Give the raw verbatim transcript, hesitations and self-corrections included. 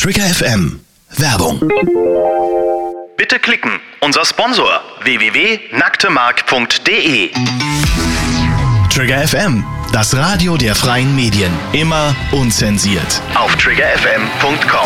Trigger F M. Werbung. Bitte klicken. Unser Sponsor w w w punkt nacktemark punkt d e. Trigger F M. Das Radio der freien Medien. Immer unzensiert. Auf trigger f m punkt com.